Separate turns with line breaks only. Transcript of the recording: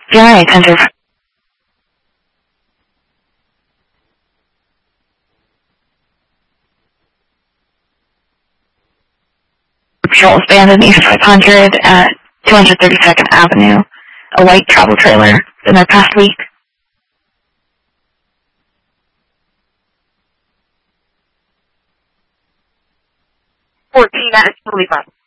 Very attentive. Patrol was abandoned East 500 at 232nd Avenue. A white travel trailer in the past week.
14, that is totally fine.